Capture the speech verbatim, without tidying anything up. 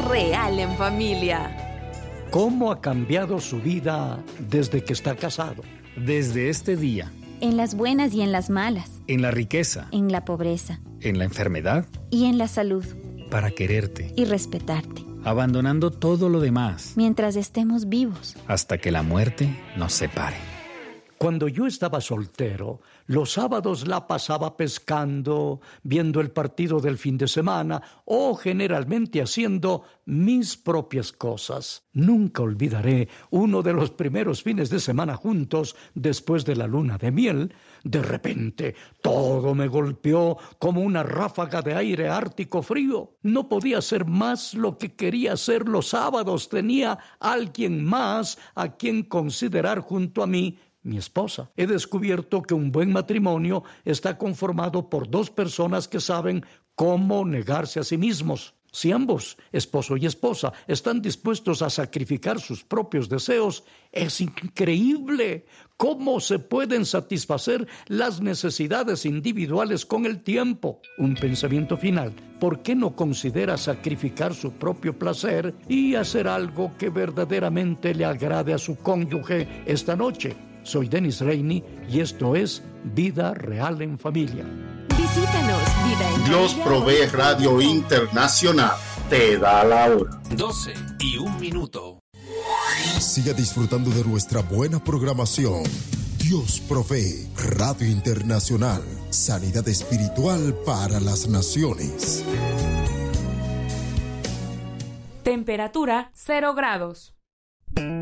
real en familia. ¿Cómo ha cambiado su vida desde que está casado? Desde este día. En las buenas y en las malas. En la riqueza. En la pobreza. En la enfermedad. Y en la salud. Para quererte. Y respetarte. Abandonando todo lo demás. Mientras estemos vivos. Hasta que la muerte nos separe. Cuando yo estaba soltero, los sábados la pasaba pescando, viendo el partido del fin de semana o generalmente haciendo mis propias cosas. Nunca olvidaré uno de los primeros fines de semana juntos después de la luna de miel. De repente, todo me golpeó como una ráfaga de aire ártico frío. No podía hacer más lo que quería hacer los sábados. Tenía alguien más a quien considerar junto a mí, mi esposa. He descubierto que un buen matrimonio está conformado por dos personas que saben cómo negarse a sí mismos. Si ambos, esposo y esposa, están dispuestos a sacrificar sus propios deseos, es increíble cómo se pueden satisfacer las necesidades individuales con el tiempo. Un pensamiento final. ¿Por qué no considera sacrificar su propio placer y hacer algo que verdaderamente le agrade a su cónyuge esta noche? Soy Dennis Reini y esto es Vida Real en Familia. Visítanos, Vida en Dios Familia. provee Radio Internacional. Te da la hora. doce y un minuto. Siga disfrutando de nuestra buena programación. Dios provee Radio Internacional. Sanidad espiritual para las naciones. Temperatura cero grados.